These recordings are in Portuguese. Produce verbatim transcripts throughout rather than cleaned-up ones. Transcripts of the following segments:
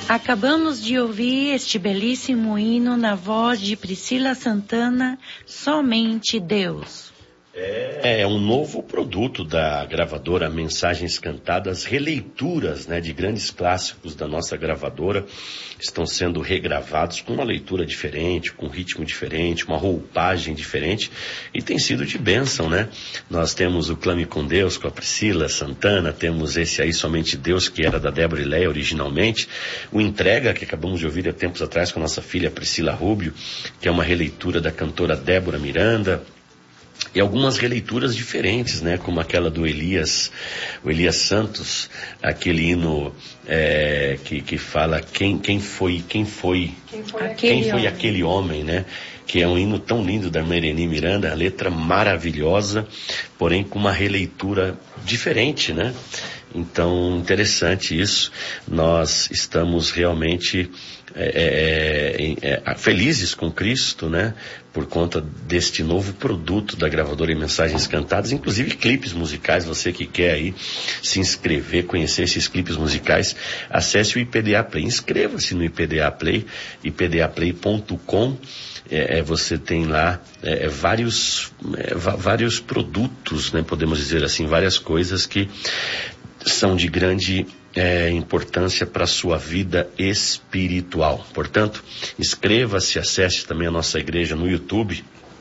Acabamos de ouvir este belíssimo hino na voz de Priscila Santana, Somente Deus. É, é um novo produto da gravadora Mensagens Cantadas, releituras, né, de grandes clássicos da nossa gravadora, estão sendo regravados com uma leitura diferente, com um ritmo diferente, uma roupagem diferente, e tem sido de bênção, né? Nós temos o Clame com Deus, com a Priscila Santana, temos esse aí Somente Deus, que era da Débora e Leia originalmente, o Entrega, que acabamos de ouvir há tempos atrás com a nossa filha Priscila Rubio, que é uma releitura da cantora Débora Miranda, e algumas releituras diferentes, né, como aquela do Elias, o Elias Santos, aquele hino é, que, que fala quem, quem foi, quem foi, quem foi, aquele, quem foi homem. aquele homem, né, que é um hino tão lindo da Mereni Miranda, a letra maravilhosa, porém com uma releitura diferente, né? Então, interessante isso. Nós estamos realmente é, é, é, felizes com Cristo, né? Por conta deste novo produto da gravadora em Mensagens Cantadas, inclusive clipes musicais. Você que quer aí se inscrever, conhecer esses clipes musicais, acesse o I P D A Play. Inscreva-se no I P D A Play, i p d a play ponto com. É, é, você tem lá é, vários, é, vários produtos, né? Podemos dizer assim, várias coisas que são de grande é, importância para a sua vida espiritual. Portanto, inscreva-se, acesse também a nossa igreja no YouTube,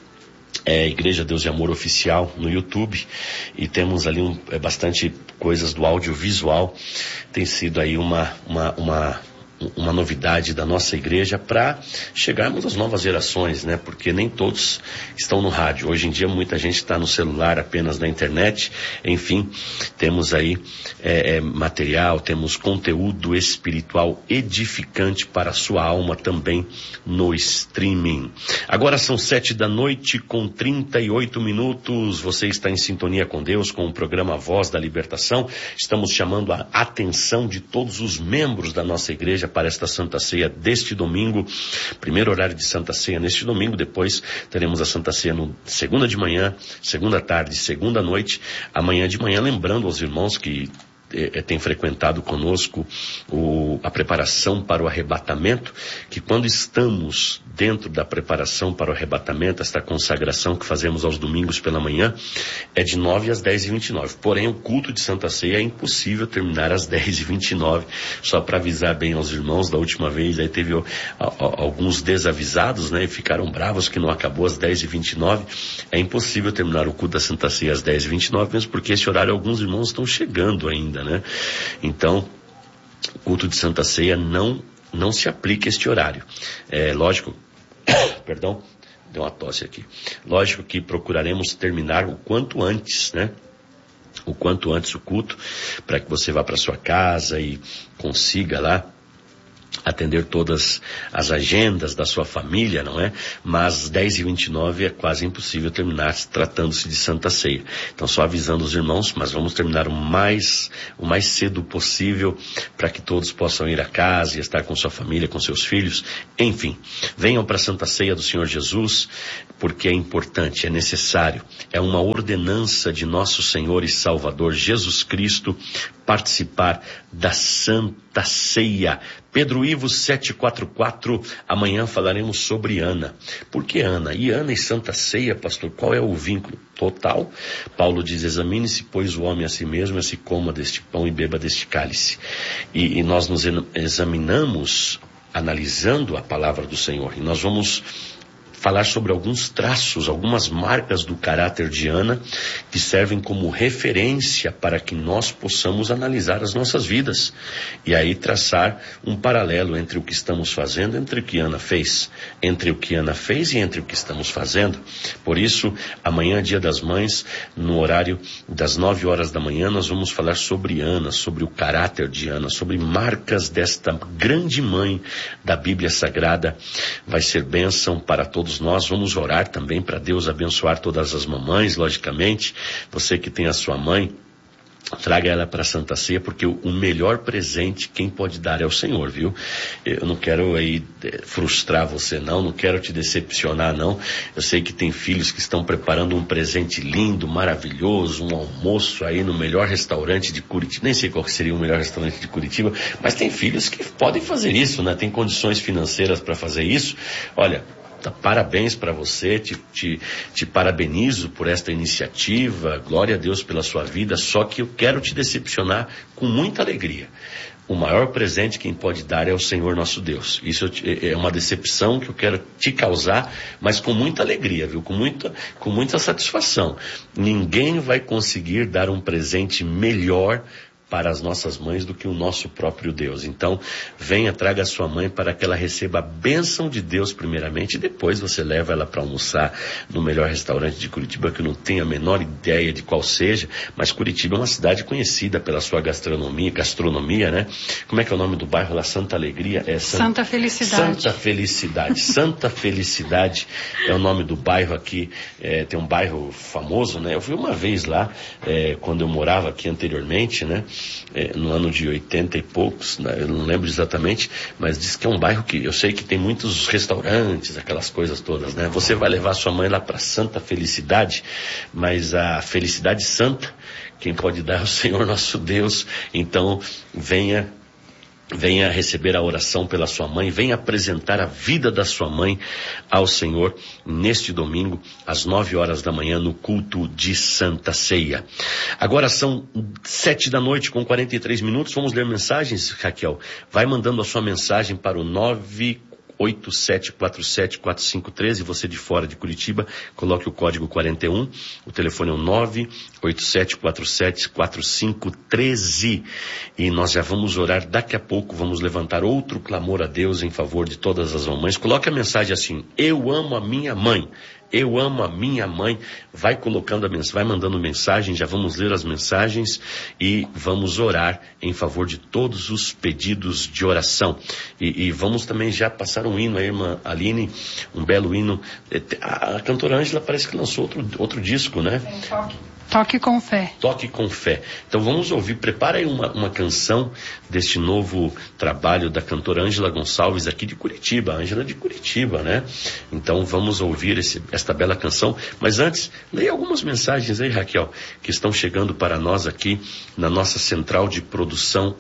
é Igreja Deus e Amor Oficial no YouTube, e temos ali um, é, bastante coisas do audiovisual. Tem sido aí uma, uma, uma uma novidade da nossa igreja para chegarmos às novas gerações, né? Porque nem todos estão no rádio. Hoje em dia muita gente está no celular, apenas na internet. Enfim, temos aí é, é, material, temos conteúdo espiritual edificante para a sua alma também no streaming. Agora são sete da noite com trinta e oito minutos. Você está em sintonia com Deus, com o programa Voz da Libertação. Estamos chamando a atenção de todos os membros da nossa igreja para esta Santa Ceia deste domingo. Primeiro horário de Santa Ceia neste domingo, depois teremos a Santa Ceia no segunda de manhã, segunda tarde, segunda noite, amanhã de manhã, lembrando aos irmãos que eh, têm frequentado conosco o, a preparação para o arrebatamento, que quando estamos dentro da preparação para o arrebatamento, esta consagração que fazemos aos domingos pela manhã, é de nove às dez e vinte e nove. Porém, o culto de Santa Ceia é impossível terminar às dez e vinte e nove, só para avisar bem aos irmãos. Da última vez, aí teve ó, ó, alguns desavisados, né, e ficaram bravos que não acabou às dez e vinte e nove. É impossível terminar o culto da Santa Ceia às dez e vinte e nove, mesmo porque esse horário alguns irmãos estão chegando ainda, né? Então, o culto de Santa Ceia não, não se aplica a este horário. É lógico, perdão, deu uma tosse aqui. Lógico que procuraremos terminar o quanto antes, né? O quanto antes o culto, para que você vá para sua casa e consiga lá atender todas as agendas da sua família, não é? Mas dez e vinte e nove é quase impossível terminar, tratando-se de Santa Ceia. Então, só avisando os irmãos, mas vamos terminar o mais, o mais cedo possível, para que todos possam ir a casa e estar com sua família, com seus filhos. Enfim, venham para a Santa Ceia do Senhor Jesus, porque é importante, é necessário, é uma ordenança de nosso Senhor e Salvador Jesus Cristo participar da Santa Ceia. Pedro Ivo sete quatro quatro, amanhã falaremos sobre Ana. Por que Ana? E Ana e Santa Ceia, pastor, qual é o vínculo total? Paulo diz, examine-se, pois, o homem a si mesmo, e se coma deste pão e beba deste cálice. E, e nós nos examinamos analisando a palavra do Senhor, e nós vamos falar sobre alguns traços, algumas marcas do caráter de Ana, que servem como referência para que nós possamos analisar as nossas vidas, e aí traçar um paralelo entre o que estamos fazendo, entre o que Ana fez, entre o que Ana fez e entre o que estamos fazendo. Por isso, amanhã, dia das mães, no horário das nove horas da manhã, nós vamos falar sobre Ana, sobre o caráter de Ana, sobre marcas desta grande mãe da Bíblia Sagrada. Vai ser bênção para todos nós. Vamos orar também para Deus abençoar todas as mamães, logicamente. Você que tem a sua mãe, Traga ela para a Santa Ceia, porque o melhor presente quem pode dar é o Senhor, viu? Eu não quero aí frustrar você não, não quero te decepcionar não. Eu sei que tem filhos que estão preparando um presente lindo, maravilhoso, um almoço aí no melhor restaurante de Curitiba. Nem sei qual que seria o melhor restaurante de Curitiba, mas tem filhos que podem fazer isso, né? Tem condições financeiras para fazer isso. Olha, parabéns para você, te, te, te parabenizo por esta iniciativa, glória a Deus pela sua vida, só que eu quero te decepcionar com muita alegria. O maior presente quem pode dar é o Senhor nosso Deus. Isso é uma decepção que eu quero te causar, mas com muita alegria, viu? Com muita, com muita satisfação. Ninguém vai conseguir dar um presente melhor para as nossas mães do que o nosso próprio Deus. Então, venha, traga a sua mãe para que ela receba a bênção de Deus primeiramente, e depois você leva ela para almoçar no melhor restaurante de Curitiba, que eu não tenho a menor ideia de qual seja, mas Curitiba é uma cidade conhecida pela sua gastronomia, gastronomia, né? Como é que é o nome do bairro lá? Santa Alegria? É Santa, Santa Felicidade. Santa Felicidade. Santa Felicidade é o nome do bairro aqui. É, tem um bairro famoso, né? Eu fui uma vez lá, é, quando eu morava aqui anteriormente, né? É, no ano de oitenta e poucos, né? Eu não lembro exatamente, mas diz que é um bairro que eu sei que tem muitos restaurantes, aquelas coisas todas, né? Você vai levar sua mãe lá para Santa Felicidade, mas a felicidade santa, quem pode dar é o Senhor nosso Deus. Então, venha Venha receber a oração pela sua mãe, venha apresentar a vida da sua mãe ao Senhor neste domingo, às nove horas da manhã, no culto de Santa Ceia. Agora são sete da noite com quarenta e três minutos, vamos ler mensagens, Raquel. Vai mandando a sua mensagem para o nove oito sete quatro sete quatro cinco um três, você de fora de Curitiba, coloque o código quarenta e um, o telefone é o nove oito sete quatro sete quatro cinco um três, e nós já vamos orar daqui a pouco, vamos levantar outro clamor a Deus em favor de todas as mamães. Coloque a mensagem assim: eu amo a minha mãe. Eu amo a minha mãe. Vai colocando a mensagem, vai mandando mensagem, já vamos ler as mensagens e vamos orar em favor de todos os pedidos de oração. E, e vamos também já passar um hino, a irmã Aline, um belo hino. A, a cantora Ângela parece que lançou outro, outro disco, né? Toque. Toque com fé. Toque com fé. Então vamos ouvir, prepara aí uma, uma canção deste novo trabalho da cantora Ângela Gonçalves aqui de Curitiba, Ângela de Curitiba, né? Então vamos ouvir esse, esta bela canção, mas antes, leia algumas mensagens aí, Raquel, que estão chegando para nós aqui na nossa central de produção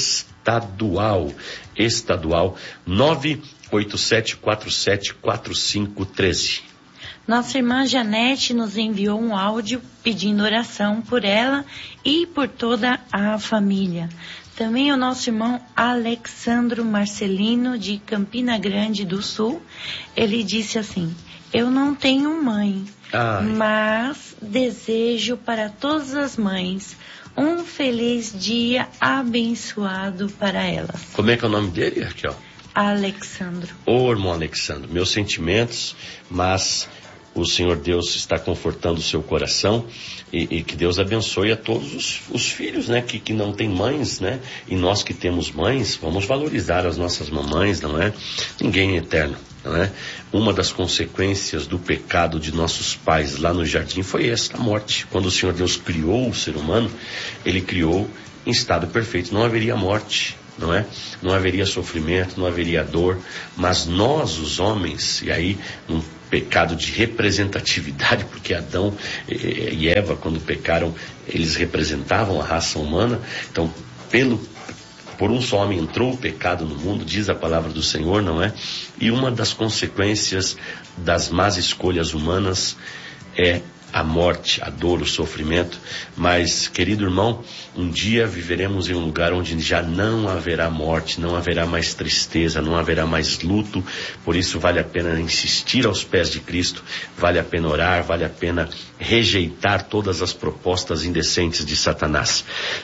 estadual, estadual, nove oito sete quatro sete quatro cinco um três. Nossa irmã Janete nos enviou um áudio pedindo oração por ela e por toda a família. Também o nosso irmão Alexandro Marcelino, de Campina Grande do Sul, ele disse assim: eu não tenho mãe, Ai. mas desejo para todas as mães um feliz dia abençoado para elas. Como é que é o nome dele, Raquel? Alexandro. Ô, irmão Alexandro, meus sentimentos, mas o Senhor Deus está confortando o seu coração, e, e que Deus abençoe a todos os, os filhos, né, que, que não têm mães, né, e nós que temos mães, vamos valorizar as nossas mamães, não é? Ninguém é eterno, não é? Uma das consequências do pecado de nossos pais lá no jardim foi esta, a morte. Quando o Senhor Deus criou o ser humano, Ele criou em estado perfeito, não haveria morte, não é? Não haveria sofrimento, não haveria dor, mas nós, os homens, e aí um pecado de representatividade, porque Adão e Eva, quando pecaram, eles representavam a raça humana. Então, pelo por um só homem entrou o pecado no mundo, diz a palavra do Senhor, não é? E uma das consequências das más escolhas humanas é a morte, a dor, o sofrimento. Mas, querido irmão, um dia viveremos em um lugar onde já não haverá morte, não haverá mais tristeza, não haverá mais luto. Por isso vale a pena insistir aos pés de Cristo, vale a pena orar, vale a pena rejeitar todas as propostas indecentes de Satanás.